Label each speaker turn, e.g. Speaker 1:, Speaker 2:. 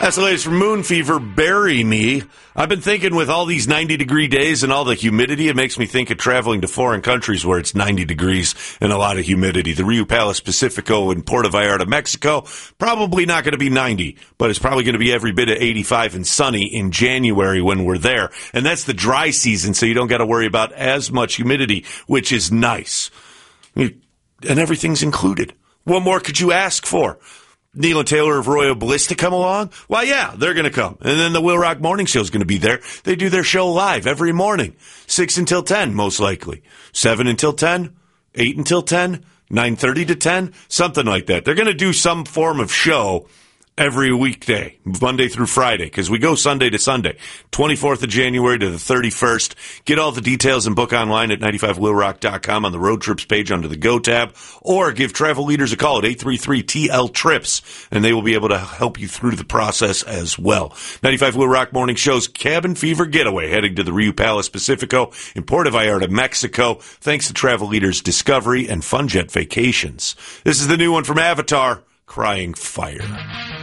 Speaker 1: That's the latest from Moon Fever. Bury me. I've been thinking with all these 90-degree days and all the humidity, it makes me think of traveling to foreign countries where it's 90 degrees and a lot of humidity. The Rio Palace Pacifico in Puerto Vallarta, Mexico, probably not going to be 90, but it's probably going to be every bit of 85 and sunny in January when we're there. And that's the dry season, so you don't got to worry about as much humidity, which is nice. And everything's included. What more could you ask for? Neil and Taylor of Royal Bliss to come along? Why, yeah, they're going to come. And then the Will Rock Morning Show is going to be there. They do their show live every morning, 6 until 10, most likely. 7 until 10, 8 until 10, 9:30 to 10, something like that. They're going to do some form of show every weekday, Monday through Friday, because we go Sunday to Sunday, 24th of January to the 31st. Get all the details and book online at 95willrock.com on the road trips page under the Go tab, or give Travel Leaders a call at 833-TL-TRIPS, and they will be able to help you through the process as well. 95 Will Rock Morning Show's Cabin Fever Getaway, heading to the Rio Palace Pacifico in Puerto Vallarta, Mexico, thanks to Travel Leaders Discovery and Funjet Vacations. This is the new one from Avatar, Crying Fire.